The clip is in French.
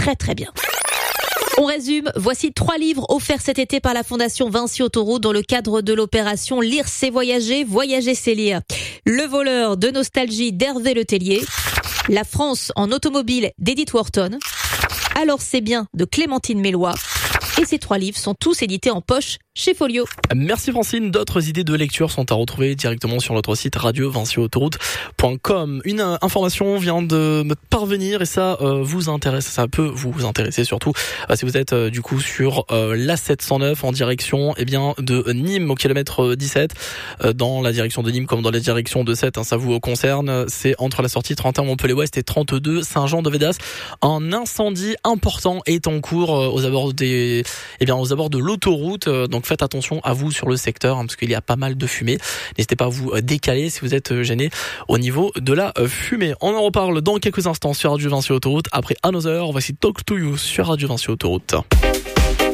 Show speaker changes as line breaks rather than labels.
très très bien. On résume, voici 3 livres offerts cet été par la Fondation Vinci Autoroute dans le cadre de l'opération Lire c'est voyager, voyager c'est lire. Le voleur de nostalgie d'Hervé Letellier, La France en automobile d'Edith Wharton, Alors c'est bien de Clémentine Mélois. Et ces 3 livres sont tous édités en poche chez Folio.
Merci Francine. D'autres idées de lecture sont à retrouver directement sur notre site radio-vinciautoroute.com. Une information vient de me parvenir et ça vous intéresse, ça peut vous intéresser surtout si vous êtes du coup sur la 709 en direction de Nîmes au kilomètre 17 dans la direction de Nîmes comme dans la direction de 7, ça vous concerne. C'est entre la sortie 31 Montpellier-Ouest et 32 Saint-Jean-de-Védas. Un incendie important est en cours aux abords de l'autoroute. Donc faites attention à vous sur le secteur parce qu'il y a pas mal de fumée. N'hésitez pas à vous décaler si vous êtes gêné au niveau de la fumée. On en reparle dans quelques instants sur Radio Vinci Autoroute. Après Another, voici Talk to You sur Radio Vinci Autoroute.